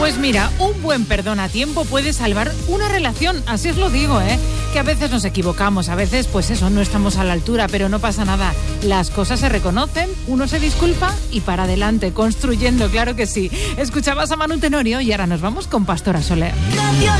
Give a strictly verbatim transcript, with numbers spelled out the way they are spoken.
Pues mira, un buen perdón a tiempo puede salvar una relación, así os lo digo, ¿eh? Que a veces nos equivocamos, a veces pues eso, no estamos a la altura, pero no pasa nada. Las cosas se reconocen, uno se disculpa y para adelante, construyendo, claro que sí. Escuchabas a Manu Tenorio y ahora nos vamos con Pastora Soler.